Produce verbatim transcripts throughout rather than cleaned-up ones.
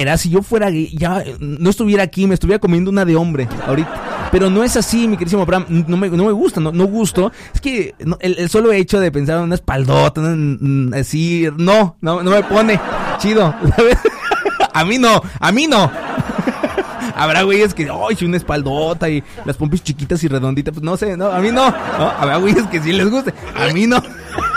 Si yo fuera gay, ya no estuviera aquí, me estuviera comiendo una de hombre ahorita. Pero no es así, mi queridísimo Abraham. No me, no me gusta, no, no gusto. Es que no, el, el solo hecho de pensar en una espaldota, una, así, no, no, no me pone chido, ¿sabes? A mí no, a mí no. Habrá güeyes que, ay, sí, una espaldota y las pompis chiquitas y redonditas. Pues no sé, no, a mí no. no habrá güeyes que sí les guste, a mí no.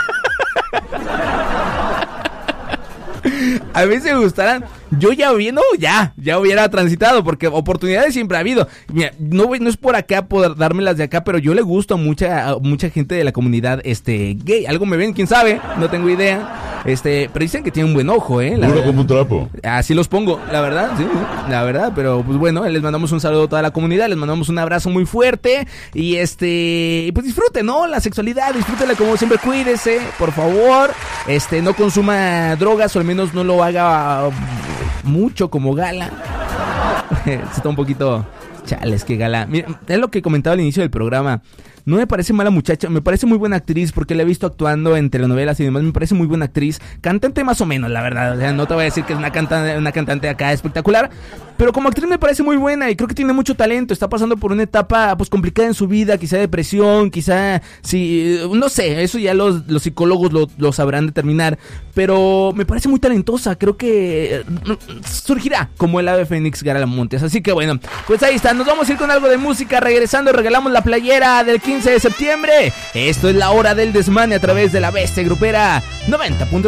A mí si me gustaran, yo ya hubiera, no, ya, ya hubiera transitado, porque oportunidades siempre ha habido. Mira, no, no es por acá poder dármelas de acá, pero yo le gusto a mucha, a mucha gente de la comunidad este gay. Algo me ven, quién sabe, no tengo idea. Este, pero dicen que tiene un buen ojo, eh. Puro como un trapo. Así los pongo, la verdad, sí, la verdad, pero pues bueno, les mandamos un saludo a toda la comunidad, les mandamos un abrazo muy fuerte y este, pues disfruten, ¿no? La sexualidad, disfrútenla como siempre, cuídese, por favor, este, no consuma drogas o al menos no lo haga mucho como Gala. Está un poquito, chales, que Gala. Mira, es lo que comentaba al inicio del programa. No me parece mala muchacha, me parece muy buena actriz porque la he visto actuando en telenovelas y demás, me parece muy buena actriz, cantante más o menos, la verdad, o sea, no te voy a decir que es una cantante, una cantante acá espectacular, pero como actriz me parece muy buena y creo que tiene mucho talento, está pasando por una etapa pues complicada en su vida, quizá depresión, quizá, sí, no sé, eso ya los, los psicólogos lo, lo sabrán determinar, pero me parece muy talentosa, creo que surgirá como el ave fénix Gara Montes, así que bueno, pues ahí está, nos vamos a ir con algo de música, regresando regalamos la playera del quince de septiembre. Esto es la hora del desmane a través de la bestia grupera noventa punto